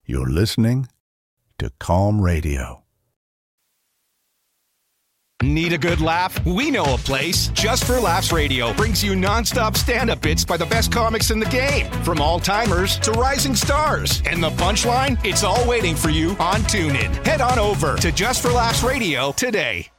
You're listening to Calm Radio. Need a good laugh? We know a place. Just for Laughs Radio brings you nonstop stand-up bits by the best comics in the game, from all-timers to rising stars. And the punchline? It's all waiting for you on TuneIn. Head on over to Just for Laughs Radio today.